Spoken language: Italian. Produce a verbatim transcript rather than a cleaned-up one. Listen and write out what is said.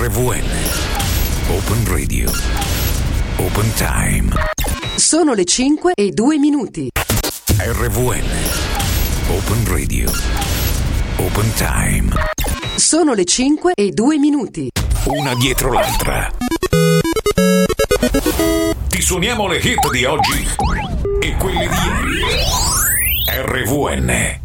R V N Open Radio Open Time. Sono le cinque e due minuti. R V N Open Radio Open Time. Sono le cinque e due minuti. Una dietro l'altra. Ti suoniamo le hit di oggi e quelle di ieri. R V N